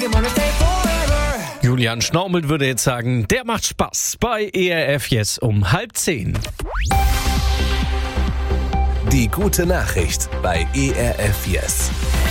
Julian Schnaumelt würde jetzt sagen, der macht Spaß bei ERF Yes um 9:30. Die gute Nachricht bei ERF Yes.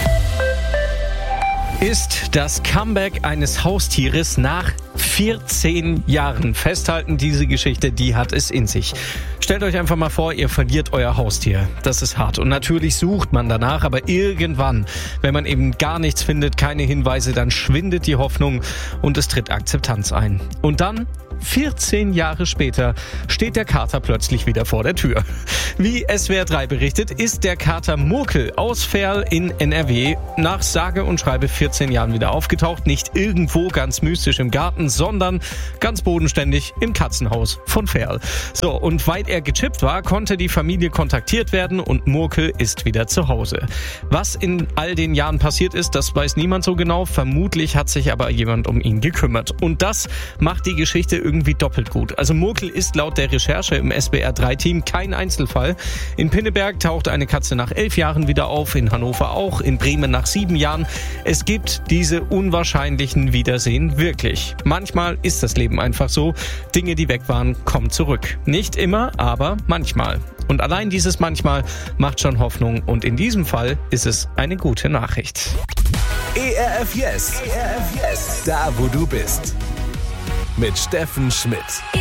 Ist das Comeback eines Haustieres nach 14 Jahren. Festhalten, diese Geschichte, die hat es in sich. Stellt euch einfach mal vor, ihr verliert euer Haustier. Das ist hart. Und natürlich sucht man danach, aber irgendwann, wenn man eben gar nichts findet, keine Hinweise, dann schwindet die Hoffnung und es tritt Akzeptanz ein. Und dann, 14 Jahre später, steht der Kater plötzlich wieder vor der Tür. Wie SWR 3 berichtet, ist der Kater Murkel aus Verl in NRW nach sage und schreibe 14 Jahren wieder aufgetaucht. Nicht irgendwo ganz mystisch im Garten, sondern ganz bodenständig im Katzenhaus von Verl. So, und weil er gechippt war, konnte die Familie kontaktiert werden und Murkel ist wieder zu Hause. Was in all den Jahren passiert ist, das weiß niemand so genau. Vermutlich hat sich aber jemand um ihn gekümmert. Und das macht die Geschichte irgendwie doppelt gut. Also Murkel ist laut der Recherche im SWR 3-Team kein Einzelfall. In Pinneberg taucht eine Katze nach 11 Jahren wieder auf, in Hannover auch, in Bremen nach 7 Jahren. Es gibt diese unwahrscheinlichen Wiedersehen wirklich. Manchmal ist das Leben einfach so. Dinge, die weg waren, kommen zurück. Nicht immer, aber manchmal. Und allein dieses manchmal macht schon Hoffnung und in diesem Fall ist es eine gute Nachricht. ERF Yes. ERF Yes. Da, wo du bist. Mit Steffen Schmidt.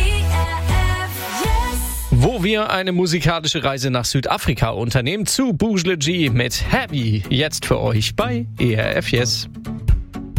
Wo wir eine musikalische Reise nach Südafrika unternehmen zu Boughle G mit Heavy. Jetzt für euch bei ERF Yes.